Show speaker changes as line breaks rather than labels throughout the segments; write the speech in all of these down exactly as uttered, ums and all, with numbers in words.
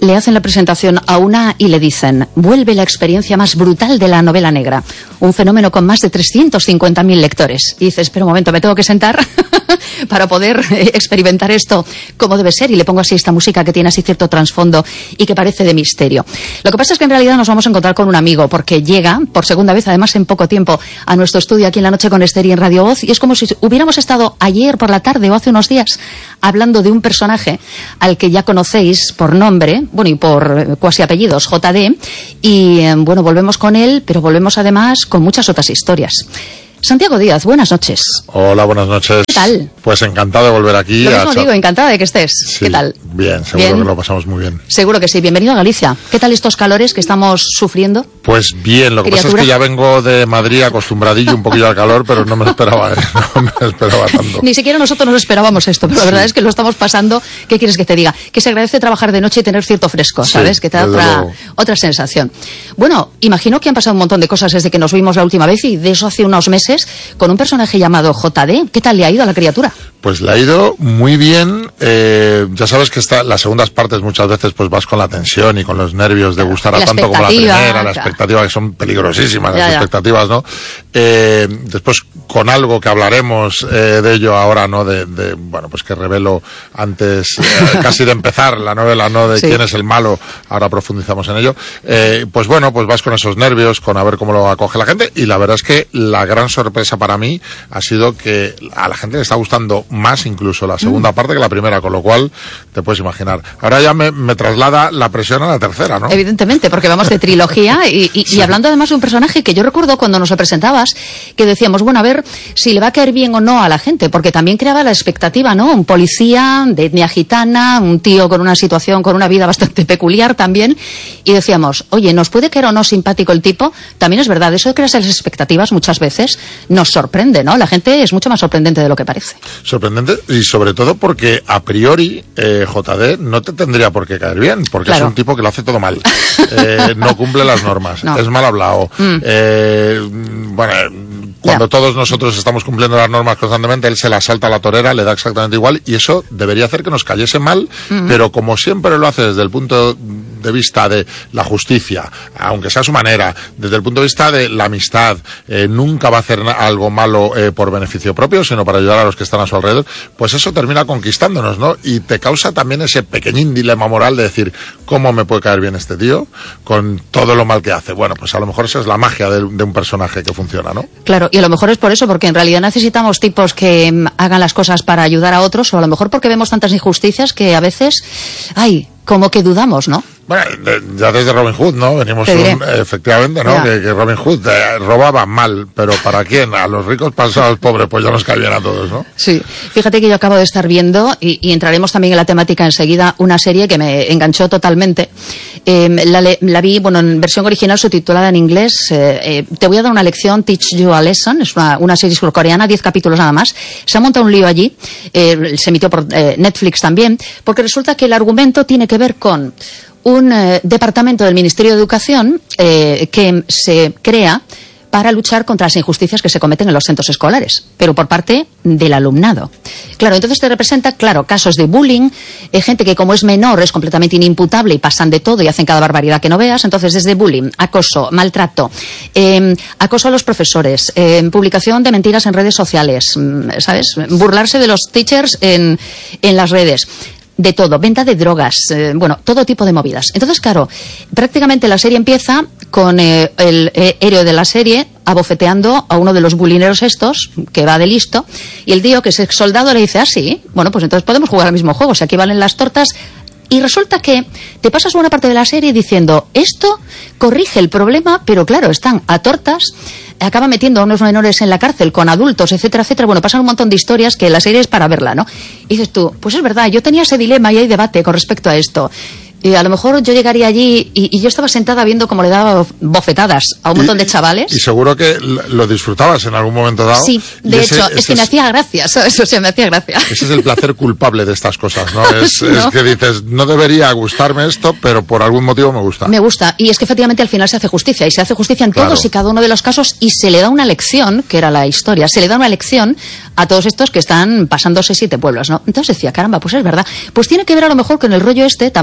le hacen la presentación a una y le dicen: vuelve la experiencia más brutal de la novela negra, un fenómeno con más de trescientos cincuenta mil lectores. Y dices, espera un momento, me tengo que sentar para poder eh, experimentar esto como debe ser, y le pongo así esta música que tiene así cierto trasfondo y que parece de misterio. Lo que pasa es que en realidad nos vamos a encontrar con un amigo, porque llega por segunda vez, además en poco tiempo, a nuestro estudio aquí en La Noche con Esther y en Radio Voz, y es como si hubiéramos estado ayer por la tarde o hace unos días hablando de un personaje al que ya conocéis por nombre, bueno, y por eh, cuasi apellidos, J D, y eh, bueno, volvemos con él, pero volvemos además con muchas otras historias. Santiago Díaz, buenas noches.
Hola, buenas noches.
¿Qué tal?
Pues encantado de volver aquí.
Lo mismo digo, encantada de que estés.
Sí,
¿qué tal?
Bien, seguro
¿Bien?
que lo pasamos muy bien.
Seguro que sí. Bienvenido a Galicia. ¿Qué tal estos calores que estamos sufriendo?
Pues bien, lo que
¿Criatura?
pasa es que ya vengo de Madrid acostumbradillo un poquillo al calor, pero no me lo esperaba, ¿eh? no me lo esperaba tanto.
Ni siquiera nosotros nos esperábamos esto, pero la verdad
Sí.
es que lo estamos pasando. ¿Qué quieres que te diga? Que se agradece trabajar de noche y tener cierto fresco, ¿sabes?
Sí,
que te da
desde
otra,
luego.
otra sensación. Bueno, imagino que han pasado un montón de cosas desde que nos vimos la última vez, y de eso hace unos meses, con un personaje llamado J D. ¿Qué tal le ha ido a la criatura?
Pues le ha ido muy bien. Eh, ya sabes que está, las segundas partes muchas veces pues vas con la tensión y con los nervios de gustar a
La
tanto como la
expectativa,
primera, la
claro.
expectativa, que son peligrosísimas
Ya,
las
ya.
expectativas, ¿no? Eh, después con algo que hablaremos eh, de ello ahora, ¿no? De, de, bueno, pues que revelo antes, eh, casi de empezar la novela, ¿no? De
Sí.
quién es el malo, ahora profundizamos en ello. Eh, pues bueno, pues vas con esos nervios, con a ver cómo lo acoge la gente, y la verdad es que la gran sorpresa para mí ha sido que a la gente le está gustando más incluso la segunda mm. parte que la primera, con lo cual te puedes imaginar. Ahora ya me, me traslada la presión a la tercera, ¿no?
Evidentemente, porque vamos de trilogía y, y, sí. y hablando además de un personaje que yo recuerdo cuando nos lo presentabas, que decíamos, bueno, a ver si le va a caer bien o no a la gente, porque también creaba la expectativa, ¿no? Un policía de etnia gitana, un tío con una situación, con una vida bastante peculiar también, y decíamos, oye, ¿nos puede caer o no simpático el tipo? También es verdad, eso de crear las expectativas muchas veces nos sorprende, ¿no? La gente es mucho más sorprendente de lo que parece.
Sorprendente, y sobre todo porque a priori eh, J D no te tendría por qué caer bien, porque claro. es un tipo que lo hace todo mal, eh, no cumple las normas, no. es mal hablado, mm. eh, bueno, cuando yeah. todos nosotros estamos cumpliendo las normas constantemente, él se la salta a la torera, le da exactamente igual, y eso debería hacer que nos cayese mal, mm. pero como siempre lo hace desde el punto de vista de la justicia, aunque sea a su manera, desde el punto de vista de la amistad, eh, nunca va a hacer algo malo eh, por beneficio propio, sino para ayudar a los que están a su alrededor, pues eso termina conquistándonos, ¿no? Y te causa también ese pequeñín dilema moral de decir, ¿cómo me puede caer bien este tío con todo lo mal que hace? Bueno, pues a lo mejor esa es la magia de, de un personaje que funciona, ¿no?
Claro, y a lo mejor es por eso, porque en realidad necesitamos tipos que um, hagan las cosas para ayudar a otros, o a lo mejor porque vemos tantas injusticias que a veces, ay, como que dudamos, ¿no?
Bueno, de, ya desde Robin Hood, ¿no? Venimos un, efectivamente, ¿no? Que, que Robin Hood eh, robaba mal, pero ¿para quién? A los ricos pasados a los pobres, pues ya nos cae bien a todos, ¿no?
Sí. Fíjate que yo acabo de estar viendo, y, y entraremos también en la temática enseguida, una serie que me enganchó totalmente. Eh, la, la vi, bueno, en versión original subtitulada en inglés. Eh, eh, te voy a dar una lección, Teach You a Lesson. Es una, una serie surcoreana, diez capítulos nada más. Se ha montado un lío allí. Eh, se emitió por eh, Netflix también, porque resulta que el argumento tiene que ver con un eh, departamento del Ministerio de Educación eh, que se crea para luchar contra las injusticias que se cometen en los centros escolares, pero por parte del alumnado. Claro, entonces te representa, claro, casos de bullying, eh, gente que como es menor es completamente inimputable y pasan de todo y hacen cada barbaridad que no veas. Entonces, desde bullying, acoso, maltrato, eh, acoso a los profesores, eh, publicación de mentiras en redes sociales, ¿sabes? Burlarse de los teachers en, en las redes. De todo, venta de drogas, eh, bueno, todo tipo de movidas. Entonces, claro, prácticamente la serie empieza con eh, el eh, héroe de la serie abofeteando a uno de los bulineros estos, que va de listo, y el tío que es ex soldado le dice, ah, sí, bueno, pues entonces podemos jugar al mismo juego, o sea, aquí valen las tortas. Y resulta que te pasas buena parte de la serie diciendo, esto corrige el problema, pero claro, están a tortas, acaba metiendo a unos menores en la cárcel con adultos, etcétera, etcétera. Bueno, pasan un montón de historias que la serie es para verla, ¿no? Y dices tú, pues es verdad, yo tenía ese dilema y hay debate con respecto a esto. Y a lo mejor yo llegaría allí y, y yo estaba sentada viendo cómo le daba bofetadas a un montón
y,
de chavales.
Y seguro que lo disfrutabas en algún momento dado.
Sí, de
ese,
hecho, es que me hacía gracia, ¿sabes? O sea, me hacía gracia.
Ese es el placer culpable de estas cosas, ¿no? Es,
¿no?
es que dices, no debería gustarme esto, pero por algún motivo me gusta.
Me gusta, y es que efectivamente al final se hace justicia, y se hace justicia en
claro.
todos y cada uno de los casos, y se le da una lección, que era la historia, se le da una lección a todos estos que están pasándose siete pueblos, ¿no? Entonces decía, caramba, pues es verdad. Pues tiene que ver a lo mejor con el rollo este también, ¿no?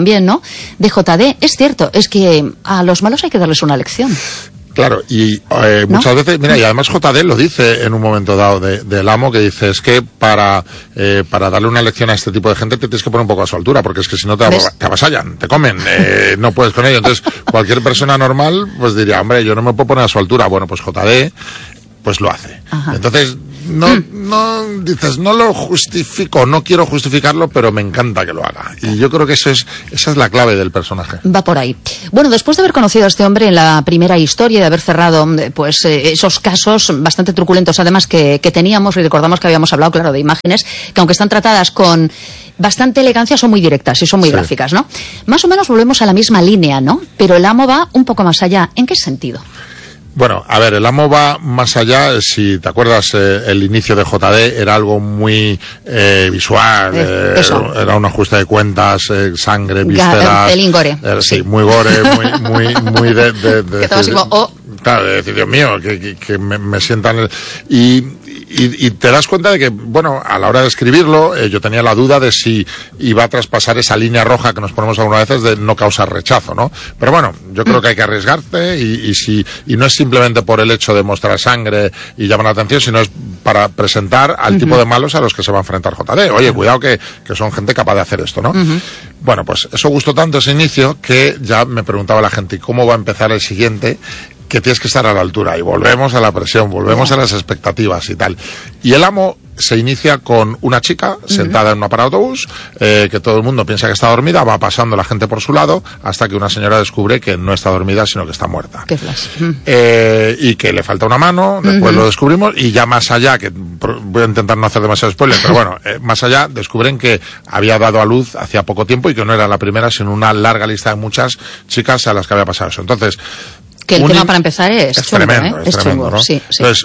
de J D. Es cierto, es que a los malos hay que darles una lección.
Claro, y eh,
¿no?
muchas veces, mira, y además J D lo dice en un momento dado de, del amo, que dice, es que para eh, para darle una lección a este tipo de gente te tienes que poner un poco a su altura, porque es que si no te, te avasallan, te comen, eh, no puedes con ello. Entonces, cualquier persona normal, pues diría, hombre, yo no me puedo poner a su altura. Bueno, pues J D, pues lo hace.
Ajá.
Entonces, no, no, dices, no lo justifico, no quiero justificarlo, pero me encanta que lo haga. Y yo creo que eso es, esa es la clave del personaje.
Va por ahí. Bueno, después de haber conocido a este hombre en la primera historia, de haber cerrado, pues, eh, esos casos bastante truculentos, además, que, que teníamos, y recordamos que habíamos hablado, claro, de imágenes, que aunque están tratadas con bastante elegancia, son muy directas y son muy sí. gráficas, ¿no? Más o menos volvemos a la misma línea, ¿no? Pero el amo va un poco más allá. ¿En qué sentido?
Bueno, a ver, el amo va más allá. Si te acuerdas, eh, el inicio de J D era algo muy eh, visual, eh, eh, era un ajuste de cuentas, eh, sangre, vísceras.
El ingore.
Eh, sí, sí, muy gore, muy, muy, muy de, de, de,
que decir, como, oh.
Claro, de decir, Dios mío, que, que, que me, me sientan el, y, y, y te das cuenta de que, bueno, a la hora de escribirlo, eh, yo tenía la duda de si iba a traspasar esa línea roja que nos ponemos algunas veces de no causar rechazo, ¿no? Pero bueno, yo creo que hay que arriesgarte y, y si, y no es simplemente por el hecho de mostrar sangre y llamar la atención, sino es para presentar al uh-huh. tipo de malos a los que se va a enfrentar J D. Oye, uh-huh. cuidado que, que son gente capaz de hacer esto, ¿no? Uh-huh. Bueno, pues eso gustó tanto ese inicio que ya me preguntaba la gente, ¿y cómo va a empezar el siguiente? Que tienes que estar a la altura, y volvemos a la presión, volvemos a las expectativas y tal. Y el amo se inicia con una chica sentada uh-huh. en una parada de autobús, eh, que todo el mundo piensa que está dormida, va pasando la gente por su lado, hasta que una señora descubre que no está dormida, sino que está muerta.
Qué flash. Uh-huh.
Eh, y que le falta una mano, después uh-huh. lo descubrimos, y ya más allá, que voy a intentar no hacer demasiado spoiler, pero bueno, eh, más allá descubren que había dado a luz hacía poco tiempo y que no era la primera, sino una larga lista de muchas chicas a las que había pasado eso. Entonces,
que el tema para empezar es,
es
chungo,
tremendo,
¿eh?
es,
es
tremendo,
chungo,
¿no?
sí, sí.
Entonces,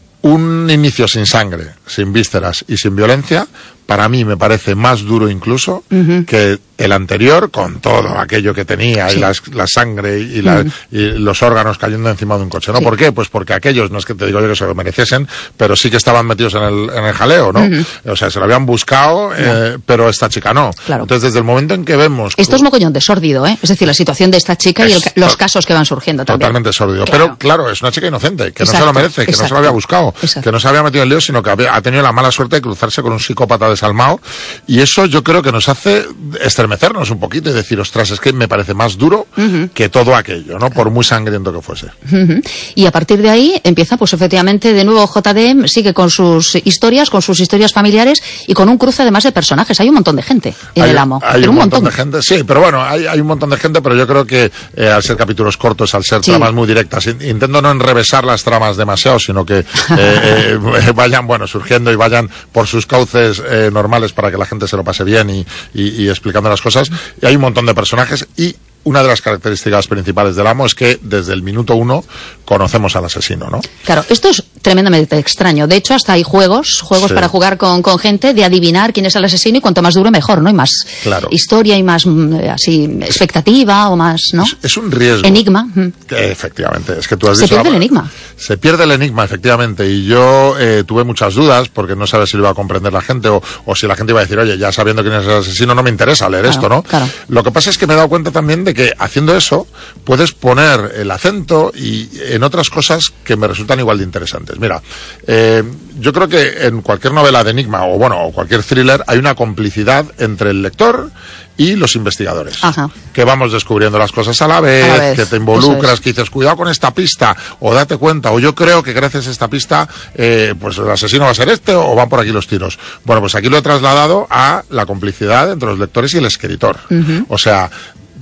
un inicio sin sangre, sin vísceras y sin violencia, para mí me parece más duro incluso uh-huh. que el anterior, con todo aquello que tenía, sí. y las, la sangre y, la, uh-huh. y los órganos cayendo encima de un coche, ¿no? Sí. ¿Por qué? Pues porque aquellos, no es que te digo yo que se lo mereciesen, pero sí que estaban metidos en el, en el jaleo, ¿no? Uh-huh. O sea, se lo habían buscado, eh, no. pero esta chica no.
Claro.
Entonces, desde el momento en que vemos...
Esto es mogollón de sórdido, ¿eh? Es decir, la situación de esta chica y el, los casos que van surgiendo también.
Totalmente sórdido. Claro. Pero, claro, es una chica inocente, que exacto, no se lo merece, que exacto. no se lo había buscado, exacto. que no se había metido en lío, sino que había, ha tenido la mala suerte de cruzarse con un psicópata desalmado, y eso yo creo que nos hace estremecernos un poquito y decir, ostras, es que me parece más duro uh-huh. que todo aquello, ¿no? Claro. Por muy sangriento que fuese.
Uh-huh. Y a partir de ahí empieza, pues efectivamente, de nuevo J D sigue con sus historias, con sus historias familiares y con un cruce además de personajes. Hay un montón de gente en
hay,
el amo.
Hay
pero
un,
un
montón,
montón
de gente, sí, pero bueno, hay, hay un montón de gente, pero yo creo que eh, al ser capítulos cortos, al ser sí. tramas muy directas, intento no enrevesar las tramas demasiado, sino que eh, eh, vayan, bueno, surgiendo y vayan por sus cauces eh, normales para que la gente se lo pase bien y, y, y explicando las cosas. Y hay un montón de personajes y una de las características principales del amo es que desde el minuto uno conocemos al asesino, ¿no?
Claro, esto es tremendamente extraño. De hecho, hasta hay juegos, juegos sí. para jugar con, con gente, de adivinar quién es el asesino, y cuanto más dure mejor, ¿no? Y más
claro.
historia y más así expectativa o más, ¿no?
Es, es un riesgo.
Enigma.
Que, efectivamente, es que tú has
Se
dicho...
pierde el enigma.
Se pierde el enigma, efectivamente, y yo eh, tuve muchas dudas porque no sabía si lo iba a comprender la gente o, o si la gente iba a decir, oye, ya sabiendo quién es el asesino no me interesa leer
claro,
esto, ¿no?
Claro.
Lo que pasa es que me he dado cuenta también de que haciendo eso puedes poner el acento y en otras cosas que me resultan igual de interesantes. Mira, eh, yo creo que en cualquier novela de enigma o bueno, o cualquier thriller hay una complicidad entre el lector y los investigadores.
Ajá.
Que vamos descubriendo las cosas a la vez, a la vez. que te involucras, es. que dices, cuidado con esta pista, o date cuenta, o yo creo que gracias a esta pista, eh, pues el asesino va a ser este, o van por aquí los tiros. Bueno, pues aquí lo he trasladado a la complicidad entre los lectores y el escritor. Uh-huh. O sea,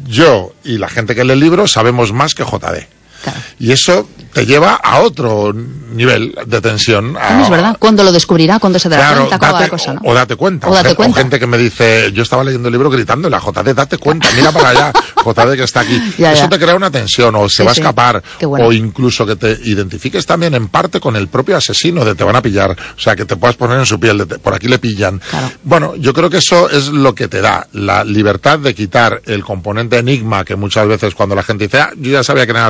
yo y la gente que lee el libro sabemos más que J D. Claro. Y eso te lleva a otro nivel de tensión. A...
Es verdad. ¿Cuándo lo descubrirá? ¿Cuándo se dará
claro,
cuenta? ¿Cómo
date,
va la cosa, ¿no?
O date cuenta.
O, date
o,
cuenta.
o gente que me dice, yo estaba leyendo el libro gritándole a J D, date cuenta, mira para allá, J D que está aquí. Ya, eso ya. te crea una tensión, o se sí, va a escapar, sí. bueno. o incluso que te identifiques también en parte con el propio asesino, de te van a pillar, o sea, que te puedas poner en su piel, de te, por aquí le pillan.
Claro.
Bueno, yo creo que eso es lo que te da, la libertad de quitar el componente enigma, que muchas veces cuando la gente dice, ah, yo ya sabía que era el asesino, ¿para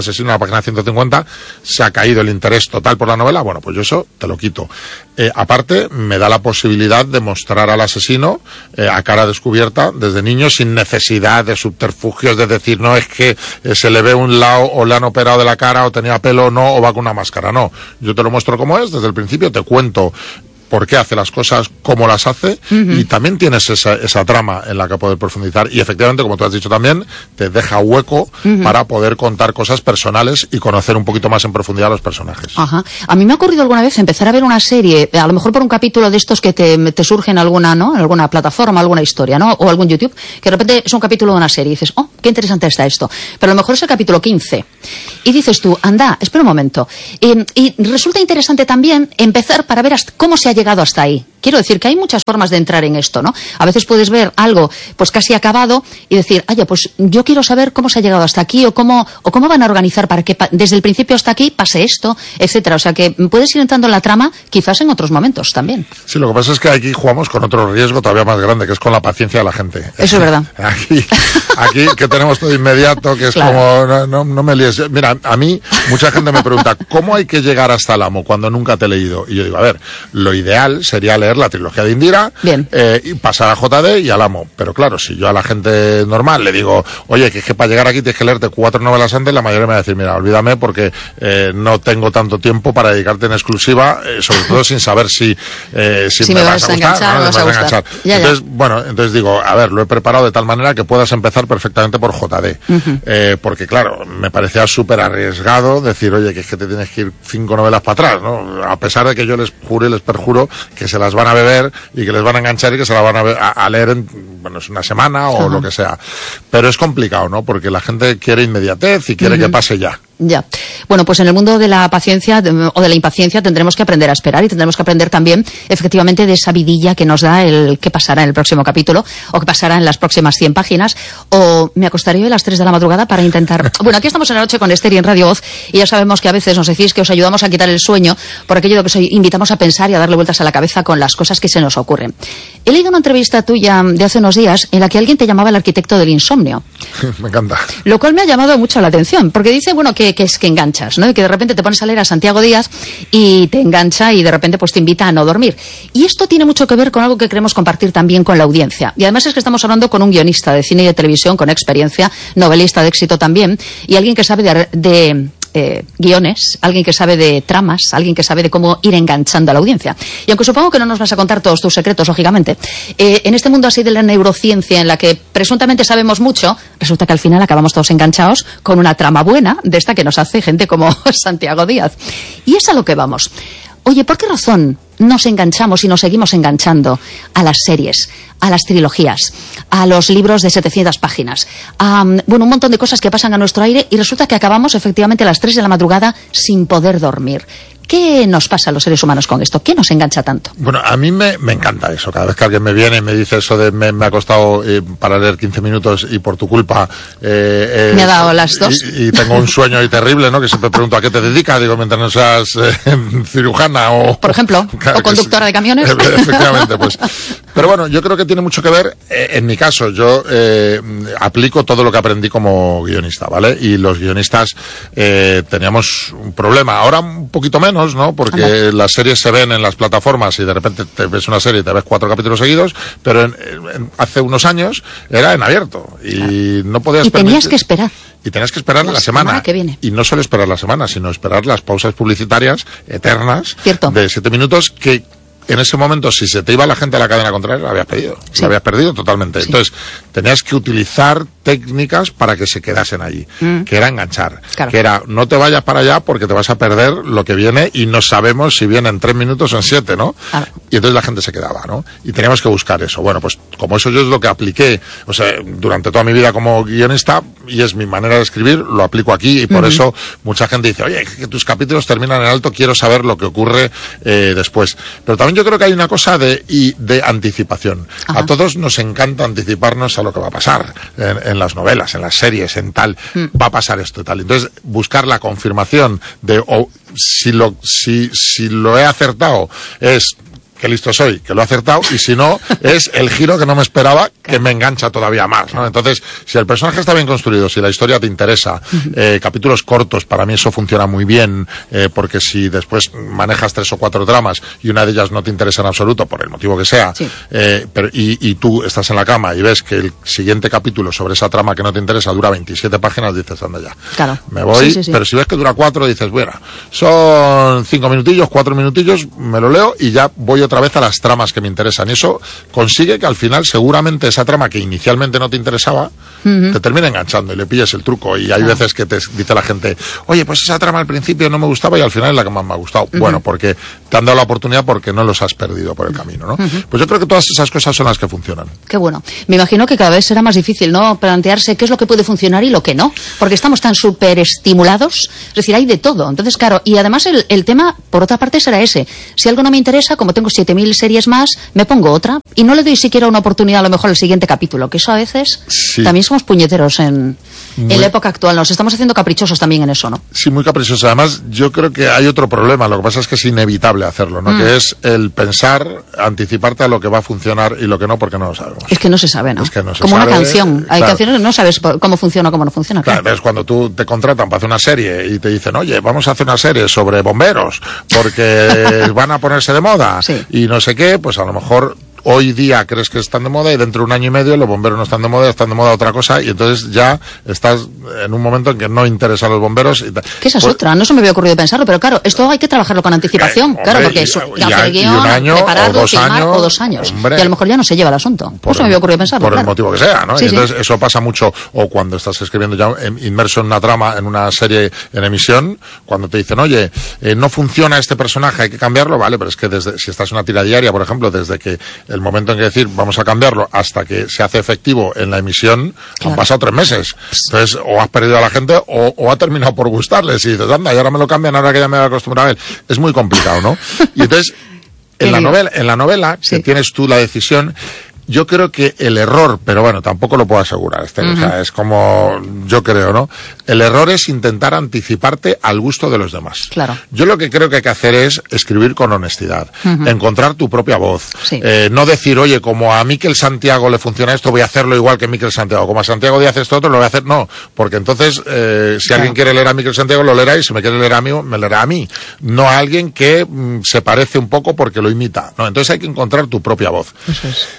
página ciento cincuenta se ha caído el interés total por la novela, bueno, pues yo eso te lo quito. Eh, aparte, me da la posibilidad de mostrar al asesino eh, a cara descubierta desde niño, sin necesidad de subterfugios, de decir, no, es que eh, se le ve un lado, o le han operado de la cara, o tenía pelo, o no, o va con una máscara. No, yo te lo muestro como es, desde el principio te cuento por qué hace las cosas, cómo las hace, uh-huh. y también tienes esa, esa trama en la que poder profundizar. Y efectivamente, como tú has dicho también, te deja hueco uh-huh. para poder contar cosas personales y conocer un poquito más en profundidad a los personajes.
Ajá. A mí me ha ocurrido alguna vez empezar a ver una serie, a lo mejor por un capítulo de estos que te, te surge en alguna, ¿no? En alguna plataforma, alguna historia, ¿no? O algún YouTube, que de repente es un capítulo de una serie y dices, oh, qué interesante está esto. Pero a lo mejor es el capítulo quince. Y dices tú, anda, espera un momento. Y, y resulta interesante también empezar para ver hasta cómo se ha llegado hasta ahí. Quiero decir que hay muchas formas de entrar en esto, ¿no? A veces puedes ver algo pues casi acabado y decir, oye, pues yo quiero saber cómo se ha llegado hasta aquí o cómo o cómo van a organizar para que pa- desde el principio hasta aquí pase esto, etcétera. O sea que puedes ir entrando en la trama quizás en otros momentos también.
Sí, lo que pasa es que aquí jugamos con otro riesgo todavía más grande, que es con la paciencia de la gente.
Eso es verdad.
Aquí, aquí que tenemos todo inmediato, que es claro. como, no, no, no me líes. Mira, a mí mucha gente me pregunta, ¿cómo hay que llegar hasta el amo cuando nunca te he leído? Y yo digo, a ver, lo ideal sería leer la trilogía de Indira, eh, y pasar a J D y al amo. Pero claro, si yo a la gente normal le digo, oye, que es que para llegar aquí tienes que leerte cuatro novelas antes, la mayoría me va a decir, mira, olvídame porque eh, no tengo tanto tiempo para dedicarte en exclusiva, eh, sobre todo sin saber si, eh, si,
si
me,
me
vas, vas a
enganchar,
gustar,
no,
no me vas a enganchar.
Ya,
entonces,
ya.
bueno, entonces digo, a ver, lo he preparado de tal manera que puedas empezar perfectamente por J D. Uh-huh. Eh, porque claro, me parecía súper arriesgado decir, oye, que es que te tienes que ir cinco novelas para atrás, ¿no? A pesar de que yo les juro y les perjuro que se las van a beber y que les van a enganchar y que se la van a, a, a leer en, bueno, es una semana o uh-huh. lo que sea. Pero es complicado, ¿no? Porque la gente quiere inmediatez y quiere uh-huh. que pase ya.
Ya. Bueno, pues en el mundo de la paciencia de, o de la impaciencia tendremos que aprender a esperar y tendremos que aprender también, efectivamente, de esa vidilla que nos da el qué pasará en el próximo capítulo o qué pasará en las próximas cien páginas. O me acostaré hoy a las tres de la madrugada para intentar... Bueno, aquí estamos en la noche con Esther y en Radio Voz y ya sabemos que a veces nos decís que os ayudamos a quitar el sueño por aquello de que os invitamos a pensar y a darle vueltas a la cabeza con las cosas que se nos ocurren. He leído una entrevista tuya de hace unos días en la que alguien te llamaba el arquitecto del insomnio.
Me encanta.
Lo cual me ha llamado mucho la atención, porque dice, bueno, que que es que enganchas, ¿no? Y que de repente te pones a leer a Santiago Díaz y te engancha y de repente pues te invita a no dormir. Y esto tiene mucho que ver con algo que queremos compartir también con la audiencia. Y además es que estamos hablando con un guionista de cine y de televisión con experiencia, novelista de éxito también, y alguien que sabe de... de Eh, guiones, alguien que sabe de tramas, alguien que sabe de cómo ir enganchando a la audiencia. Y aunque supongo que no nos vas a contar todos tus secretos, lógicamente, eh, en este mundo así de la neurociencia en la que presuntamente sabemos mucho, resulta que al final acabamos todos enganchados con una trama buena de esta que nos hace gente como Santiago Díaz. Y es a lo que vamos. Oye, ¿por qué razón nos enganchamos y nos seguimos enganchando a las series, a las trilogías, a los libros de setecientas páginas, a bueno, un montón de cosas que pasan a nuestro aire y resulta que acabamos efectivamente a las tres de la madrugada sin poder dormir? ¿Qué nos pasa a los seres humanos con esto? ¿Qué nos engancha tanto?
Bueno, a mí me, me encanta eso. Cada vez que alguien me viene y me dice eso de me, me ha costado eh, para leer quince minutos y por tu culpa... Eh, eh,
me ha dado las dos.
Y, y tengo un sueño ahí terrible, ¿no? Que siempre pregunto a qué te dedicas. Digo, mientras no seas eh, cirujana o...
Por ejemplo, claro, o conductora de camiones.
Efectivamente, pues. Pero bueno, yo creo que tiene mucho que ver, eh, en mi caso, yo eh, aplico todo lo que aprendí como guionista, ¿vale? Y los guionistas eh, teníamos un problema. Ahora un poquito menos, ¿no? Porque Anda. Las series se ven en las plataformas y de repente te ves una serie y te ves cuatro capítulos seguidos, pero en, en, hace unos años era en abierto y claro. no podías
y tenías permitir, que esperar.
Y tenías que esperar la, la semana.
semana que viene.
Y no solo esperar la semana, sino esperar las pausas publicitarias eternas
Cierto.
de siete minutos que en ese momento, si se te iba la gente a la cadena contraria, la habías perdido. Sí. La habías perdido totalmente. Sí. Entonces, tenías que utilizar técnicas para que se quedasen allí. Mm. Que era enganchar. Claro. Que era, no te vayas para allá porque te vas a perder lo que viene y no sabemos si viene en tres minutos o en siete, ¿no? Claro. Y entonces la gente se quedaba, ¿no? Y teníamos que buscar eso. Bueno, pues como eso yo es lo que apliqué, o sea, durante toda mi vida como guionista, y es mi manera de escribir, lo aplico aquí y por mm-hmm. eso mucha gente dice, oye, que tus capítulos terminan en alto, quiero saber lo que ocurre eh, después. Pero también yo creo que hay una cosa de, y de anticipación. Ajá. A todos nos encanta anticiparnos a lo que va a pasar en, en las novelas, en las series, en tal. Mm. Va a pasar esto y tal. Entonces, buscar la confirmación de o si lo, si, si lo he acertado es qué listo soy, que lo he acertado, y si no, es el giro que no me esperaba, que me engancha todavía más, ¿no? Entonces, si el personaje está bien construido, si la historia te interesa, eh, capítulos cortos, para mí eso funciona muy bien, eh, porque si después manejas tres o cuatro tramas y una de ellas no te interesa en absoluto, por el motivo que sea, sí. eh, pero, y, y tú estás en la cama y ves que el siguiente capítulo sobre esa trama que no te interesa dura veintisiete páginas, dices, anda ya,
claro.
me voy, sí, sí, sí. Pero si ves que dura cuatro, dices, bueno, son cinco minutillos, cuatro minutillos, me lo leo y ya voy otra vez a las tramas que me interesan. Y eso consigue que al final seguramente esa trama que inicialmente no te interesaba, uh-huh. te termina enganchando y le pilles el truco. Y hay claro. veces que te dice la gente, oye, pues esa trama al principio no me gustaba y al final es la que más me ha gustado. Uh-huh. Bueno, porque te han dado la oportunidad porque no los has perdido por el camino, ¿no? Uh-huh. Pues yo creo que todas esas cosas son las que funcionan.
Qué bueno. Me imagino que cada vez será más difícil, ¿no? Plantearse qué es lo que puede funcionar y lo que no. Porque estamos tan súper estimulados. Es decir, hay de todo. Entonces, claro, y además el, el tema, por otra parte, será ese. Si algo no me interesa, como tengo siete mil series más, me pongo otra y no le doy siquiera una oportunidad a lo mejor al siguiente capítulo, que eso a veces sí. también somos puñeteros en, muy... en la época actual. Nos estamos haciendo caprichosos también en eso, ¿no?
Sí, muy caprichosos. Además, yo creo que hay otro problema. Lo que pasa es que es inevitable hacerlo, ¿no? Mm. Que es el pensar, anticiparte a lo que va a funcionar y lo que no, porque no lo sabemos.
Es que no se sabe, ¿no?
Es que no se
Como
sabe,
una canción. Hay
claro.
canciones que no sabes cómo funciona o cómo no funciona.
Claro,
claro.
ves cuando tú te contratan para hacer una serie y te dicen, oye, vamos a hacer una serie sobre bomberos porque van a ponerse de moda
sí.
y no sé qué, pues a lo mejor hoy día crees que están de moda y dentro de un año y medio los bomberos no están de moda, están de moda otra cosa y entonces ya estás en un momento en que no interesan los bomberos. Y
que esa es
pues,
otra, no se me había ocurrido pensarlo, pero claro, esto hay que trabajar con anticipación, eh, claro,
hombre,
porque eso,
y,
hacer el guión,
un año,
preparado,
o dos
filmar,
años,
o dos años.
Hombre,
y a lo mejor ya no se lleva el asunto. No se me había ocurrido pensarlo.
Por
claro.
el motivo que sea, ¿no?
Sí,
y entonces
sí.
eso pasa mucho, o cuando estás escribiendo ya inmerso en una trama, en una serie en emisión, cuando te dicen, oye, eh, no funciona este personaje, hay que cambiarlo, vale, pero es que desde, si estás en una tira diaria, por ejemplo, desde que el momento en que decir, vamos a cambiarlo, hasta que se hace efectivo en la emisión, claro. han pasado tres meses. Entonces, o has perdido a la gente, o, o ha terminado por gustarles, y dices, anda, y ahora me lo cambian, ahora que ya me he acostumbrado a él. Es muy complicado, ¿no? Y entonces, en la novela, en la novela, sí. que tienes tú la decisión, yo creo que el error, pero bueno, tampoco lo puedo asegurar, este, uh-huh. o sea, es como, yo creo, ¿no? El error es intentar anticiparte al gusto de los demás.
Claro.
Yo lo que creo que hay que hacer es escribir con honestidad, uh-huh. encontrar tu propia voz,
sí.
eh, no decir, oye, como a Miquel Santiago le funciona esto, voy a hacerlo igual que Miquel Santiago, como a Santiago Díaz esto otro, lo voy a hacer, no, porque entonces, eh, si claro. alguien quiere leer a Miquel Santiago, lo leerá, y si me quiere leer a mí, me leerá a mí, no a alguien que mm, se parece un poco porque lo imita, ¿no? Entonces hay que encontrar tu propia voz.
Eso es.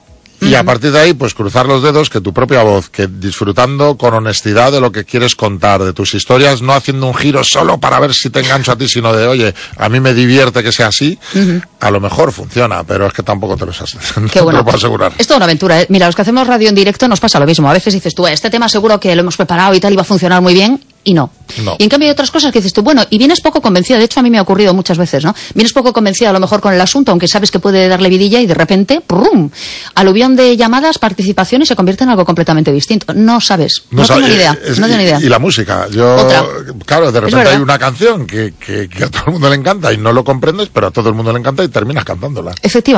Y a partir de ahí, pues cruzar los dedos, que tu propia voz, que disfrutando con honestidad de lo que quieres contar, de tus historias, no haciendo un giro solo para ver si te engancho a ti, sino de, oye, a mí me divierte que sea así, uh-huh. a lo mejor funciona, pero es que tampoco te lo, no
Qué bueno.
te lo puedo asegurar.
Es toda una aventura, ¿eh? Mira, los que hacemos radio en directo nos pasa lo mismo. A veces dices tú, este tema seguro que lo hemos preparado y tal, y va a funcionar muy bien. Y no.
no.
Y en cambio hay otras cosas que dices tú, bueno, y vienes poco convencida, de hecho a mí me ha ocurrido muchas veces, ¿no? Vienes poco convencida a lo mejor con el asunto, aunque sabes que puede darle vidilla y de repente, ¡prum! Aluvión de llamadas, participación y se convierte en algo completamente distinto. No sabes, no, no tengo ni idea,
es,
no tengo ni idea.
Y la música, yo,
Otra.
claro, de repente hay una canción que, que, que a todo el mundo le encanta y no lo comprendes, pero a todo el mundo le encanta y terminas cantándola.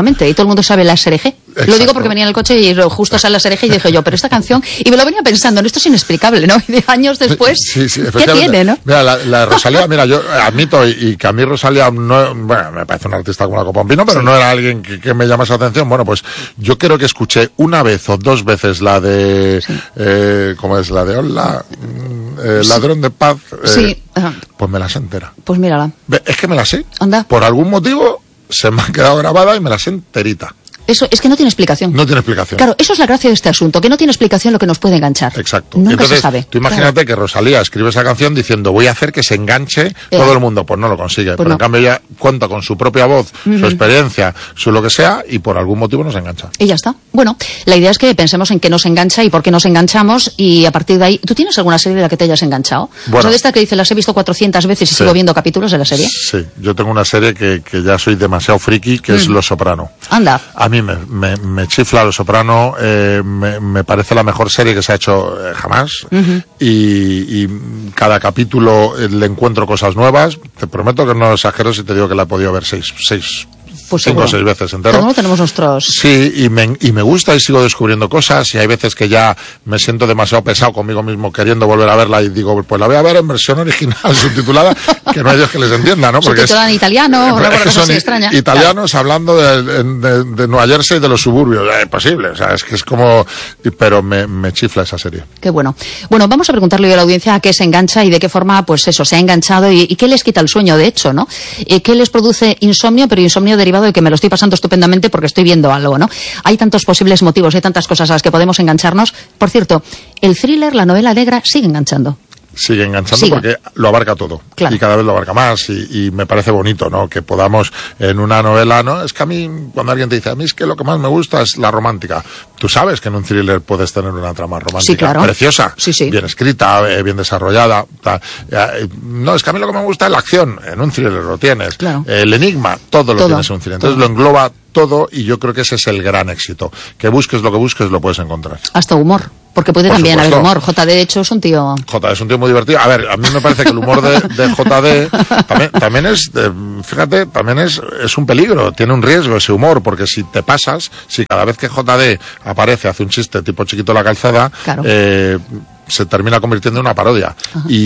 sí, sí,
¿qué tiene, no?
Mira, la, la Rosalía, mira, yo admito y, y que a mí Rosalía no, bueno, me parece un artista como la copa un pino, pero sí. no era alguien que, que me llamase la atención. Bueno, pues yo creo que escuché una vez o dos veces la de, sí. eh, ¿cómo es? La de Hola, eh, sí. Ladrón de Paz. Eh,
sí. Ajá.
Pues me la sé entera.
Pues mírala.
Es que me la sé.
Anda.
Por algún motivo se me ha quedado grabada y me la sé enterita.
Eso es que no tiene explicación.
No tiene explicación.
Claro, eso es la gracia de este asunto, que no tiene explicación lo que nos puede enganchar.
Exacto.
Nunca
Entonces,
se sabe.
Tú imagínate claro. que Rosalía escribe esa canción diciendo voy a hacer que se enganche eh. todo el mundo. Pues no lo consigue. Pues pero no. en cambio ella cuenta con su propia voz, uh-huh. su experiencia, su lo que sea, y por algún motivo nos engancha.
Y ya está. Bueno, la idea es que pensemos en qué nos engancha y por qué nos enganchamos, y a partir de ahí, ¿tú tienes alguna serie de la que te hayas enganchado? Bueno, o sea, de esta que dice, las he visto cuatrocientas veces y sí. sigo viendo capítulos de la serie.
Sí, yo tengo una serie que, que ya soy demasiado friki, que mm. es Los Soprano.
Anda.
A mí me, me, me chifla Los Soprano. Eh, me, me parece la mejor serie que se ha hecho eh, jamás uh-huh. y, y cada capítulo eh, le encuentro cosas nuevas. Te prometo que no exagero si te digo que la he podido ver seis, seis,
Pues
cinco
seguro.
o seis veces entero.
Cada uno tenemos nuestros...
Sí, y me, y me gusta y sigo descubriendo cosas, y hay veces que ya me siento demasiado pesado conmigo mismo queriendo volver a verla y digo, pues la voy a ver en versión original, subtitulada, que no hay Dios que les entienda, ¿no?
Porque subtitulada en italiano, una cosa así extraña.
Italianos claro. hablando de, de, de Nueva Jersey y de los suburbios, es posible, o sea, es que es como... Pero me, me chifla esa serie.
Qué bueno. Bueno, vamos a preguntarle a la audiencia a qué se engancha y de qué forma, pues eso, se ha enganchado y, y qué les quita el sueño, de hecho, ¿no? Y qué les produce insomnio, pero insomnio derivado de que me lo estoy pasando estupendamente porque estoy viendo algo, ¿no? Hay tantos posibles motivos, hay tantas cosas a las que podemos engancharnos. Por cierto, el thriller, la novela negra, sigue enganchando.
Sigue enganchando sigue. Porque lo abarca todo.
Claro.
Y cada vez lo abarca más. Y, y me parece bonito, ¿no? Que podamos en una novela, ¿no? Es que a mí, cuando alguien te dice, a mí es que lo que más me gusta es la romántica. Tú sabes que en un thriller puedes tener una trama romántica.
Sí, claro.
Preciosa.
Sí, sí.
Bien escrita, eh, bien desarrollada. Ta, eh, no, es que a mí lo que me gusta es la acción. En un thriller lo tienes.
Claro.
El enigma, todo lo
todo,
tienes en un thriller. Entonces
todo.
lo engloba todo y yo creo que ese es el gran éxito. Que busques lo que busques, lo puedes encontrar.
Hasta humor. Porque puede
Por
también
supuesto.
haber humor. J D, de hecho, es un tío...
J D es un tío muy divertido. A ver, a mí me parece que el humor de, de J D también, también es, de, fíjate, también es, es un peligro, tiene un riesgo ese humor, porque si te pasas, si cada vez que J D aparece, hace un chiste tipo Chiquito la calzada,
claro.
eh, se termina convirtiendo en una parodia.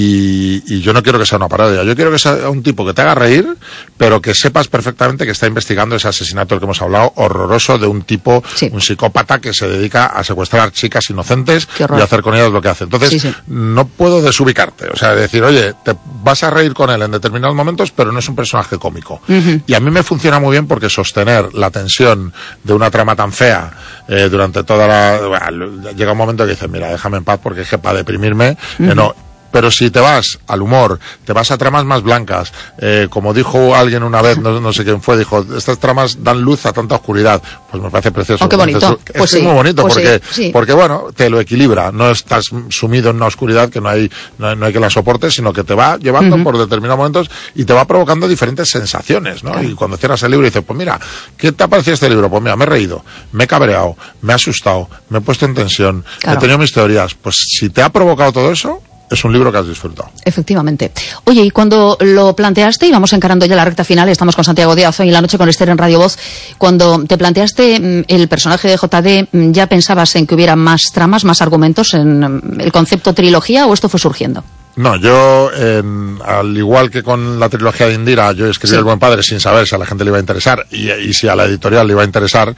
Y, y yo no quiero que sea una parodia. Yo quiero que sea un tipo que te haga reír, pero que sepas perfectamente que está investigando ese asesinato del que hemos hablado, horroroso, de un tipo,
sí.
un psicópata que se dedica a secuestrar chicas inocentes y hacer con ellas lo que hace. Entonces,
sí, sí.
no puedo desubicarte. O sea, decir, oye, te vas a reír con él en determinados momentos, pero no es un personaje cómico.
Uh-huh.
Y a mí me funciona muy bien porque sostener la tensión de una trama tan fea eh, durante toda la... Bueno, llega un momento que dices, mira, déjame en paz porque es que para deprimirme, uh-huh. eh, no. Pero si te vas al humor, te vas a tramas más blancas, eh, como dijo alguien una vez, no, no sé quién fue, dijo, estas tramas dan luz a tanta oscuridad, pues me parece precioso.
Oh, qué bonito.
Es,
pues
es
sí.
muy bonito
pues
porque,
sí. Sí.
porque, bueno, te lo equilibra, no estás sumido en una oscuridad que no hay, no hay, no hay que la soporte, sino que te va llevando uh-huh. por determinados momentos y te va provocando diferentes sensaciones, ¿no? Claro. Y cuando cierras el libro y dices, pues mira, ¿qué te ha parecido este libro? Pues mira, me he reído, me he cabreado, me he asustado, me he puesto en tensión, claro. he tenido mis teorías. Pues si te ha provocado todo eso, es un libro que has disfrutado.
Efectivamente. Oye, y cuando lo planteaste, y vamos encarando ya la recta final, estamos con Santiago Díaz hoy en la noche con Esther en Radio Voz, cuando te planteaste el personaje de J D, ¿ya pensabas en que hubiera más tramas, más argumentos en el concepto trilogía o esto fue surgiendo?
No, yo, eh, al igual que con la trilogía de Indira, yo escribí sí. El buen padre sin saber si a la gente le iba a interesar y, y si a la editorial le iba a interesar.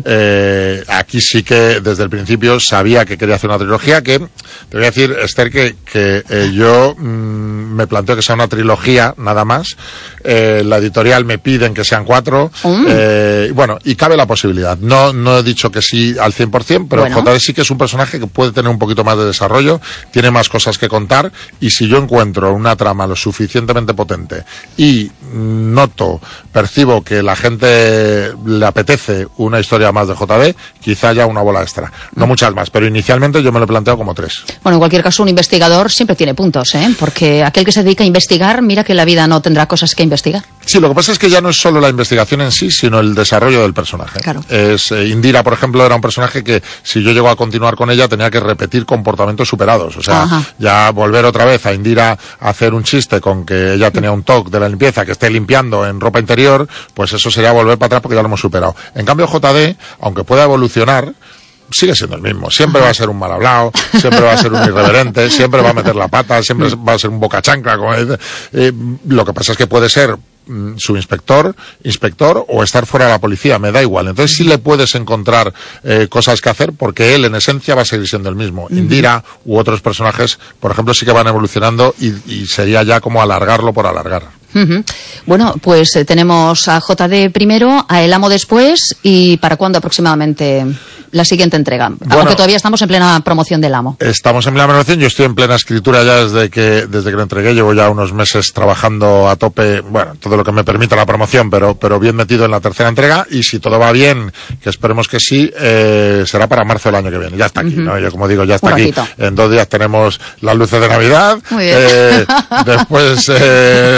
Eh, aquí sí que desde el principio sabía que quería hacer una trilogía que, te voy a decir, Esther, que, que eh, yo mmm, me planteo que sea una trilogía nada más. Eh, la editorial me piden que sean cuatro. Mm. Eh, bueno, y cabe la posibilidad. No, no he dicho que sí al cien por ciento, pero bueno. J D sí que es un personaje que puede tener un poquito más de desarrollo, tiene más cosas que contar y si yo encuentro una trama lo suficientemente potente y noto, percibo que la gente le apetece una historia más de J D, quizá haya una bola extra. No mm. muchas más, pero inicialmente yo me lo he planteado como tres.
Bueno, en cualquier caso, un investigador siempre tiene puntos, ¿eh? Porque aquel que se dedica a investigar, mira que la vida no tendrá cosas que investigar.
Sí, lo que pasa es que ya no es solo la investigación en sí, sino el desarrollo del personaje.
Claro.
Es, eh, Indira, por ejemplo, era un personaje que si yo llego a continuar con ella tenía que repetir comportamientos superados. O sea, Ajá. ya volver otra vez a Indira a hacer un chiste con que ella tenía un toque de la limpieza, que esté limpiando en ropa interior, pues eso sería volver para atrás porque ya lo hemos superado. En cambio, J D, aunque pueda evolucionar, sigue siendo el mismo. Siempre va a ser un mal hablado, siempre va a ser un irreverente, siempre va a meter la pata, siempre va a ser un boca chancla. Como es. Eh, lo que pasa es que puede ser subinspector, inspector o estar fuera de la policía, me da igual. Entonces sí le puedes encontrar eh, cosas que hacer porque él en esencia va a seguir siendo el mismo. Uh-huh. Indira u otros personajes, por ejemplo, sí que van evolucionando y, y sería ya como alargarlo por alargar.
Uh-huh. Bueno, pues eh, tenemos a J D primero, a El Amo después y ¿para cuándo aproximadamente la siguiente entrega? Bueno, aunque todavía estamos en plena promoción del Amo.
Estamos en plena promoción, yo estoy en plena escritura ya desde que desde que lo entregué, llevo ya unos meses trabajando a tope, bueno, todo lo que me permita la promoción, pero pero bien metido en la tercera entrega y si todo va bien, que esperemos que sí, eh, será para marzo del año que viene. Ya está aquí, uh-huh. ¿no? Yo como digo, ya está Un aquí. Ratito. En dos días tenemos las luces de Navidad,
Muy bien.
Eh, después eh, el turno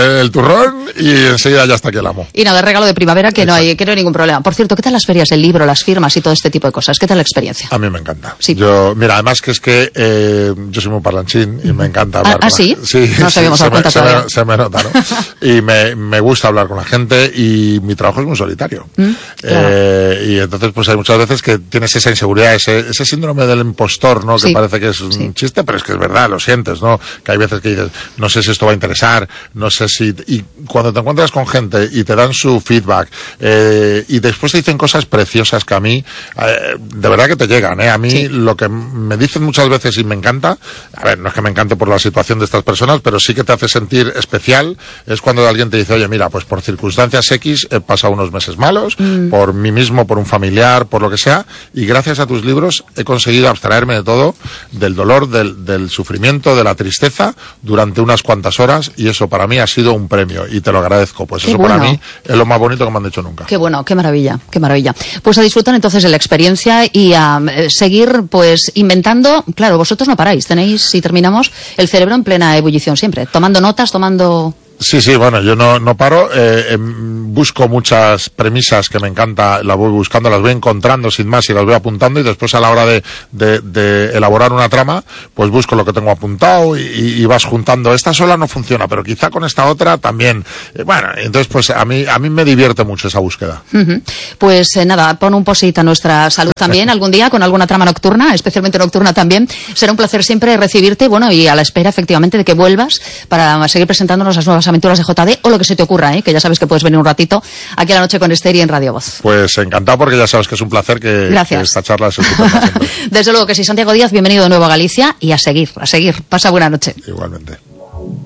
turrón y enseguida ya está aquí el amo.
Y nada, regalo de primavera que no, hay, que no hay ningún problema. Por cierto, ¿qué tal las ferias del libro, las firmas y todo este tipo de cosas? ¿Qué tal la experiencia?
A mí me encanta.
Sí.
Yo, mira, además que es que eh, yo soy muy parlanchín y me encanta hablar.
¿Ah, ¿ah sí?
Sí,
no
sí,
sabíamos
se,
cuenta
me, se, me, se me nota, ¿no? Y me, me gusta hablar con la gente y mi trabajo es muy solitario. ¿Mm? Claro. Eh, y entonces pues hay muchas veces que tienes esa inseguridad, ese, ese síndrome del impostor, ¿no? Que sí. parece que es un sí. chiste, pero es que es verdad, lo sientes, ¿no? Que hay veces que dices, no sé si esto va a interesar, no sé si... Y cuando te encuentras con gente y te dan su feedback eh, y después te dicen cosas preciosas que a mí, eh, de verdad que te llegan, ¿eh? A mí sí. lo que me dicen muchas veces y me encanta, a ver, no es que me encante por la situación de estas personas, pero sí que te hace sentir especial, es cuando alguien te dice, oye, mira, pues por circunstancias X he pasado unos meses malos, mm. por mí mismo, por un familiar, por lo que sea, y gracias a tus libros he conseguido abstraerme de todo, del dolor, del, del sufrimiento, de la tristeza, durante unas cuantas horas, y eso para mí ha sido un premio, y te lo agradezco, pues qué eso bueno. Para mí es lo más bonito que me han dicho nunca.
Qué bueno, qué maravilla, qué maravilla. Pues a disfrutar entonces de la experiencia y a seguir pues inventando, claro, vosotros no paráis, tenéis, si terminamos, el cerebro en plena ebullición siempre, tomando notas, tomando...
Sí, sí, bueno, yo no, no paro, eh, eh, busco muchas premisas que me encanta, las voy buscando, las voy encontrando sin más y las voy apuntando y después a la hora de, de, de elaborar una trama, pues busco lo que tengo apuntado y, y vas juntando, esta sola no funciona, pero quizá con esta otra también. Eh, bueno, entonces pues a mí, a mí me divierte mucho esa búsqueda.
Uh-huh. Pues eh, nada, pon un posit a nuestra salud también algún día con alguna trama nocturna, especialmente nocturna también. Será un placer siempre recibirte, bueno, y a la espera efectivamente de que vuelvas para seguir presentándonos las nuevas aventuras de J D o lo que se te ocurra, ¿eh? Que ya sabes que puedes venir un ratito aquí a La Noche con Ester y en Radio Voz.
Pues encantado porque ya sabes que es un placer que, que esta charla se escuche siempre.
Desde luego que sí, Santiago Díaz, bienvenido de nuevo a Galicia y a seguir, a seguir. Pasa buena noche.
Igualmente.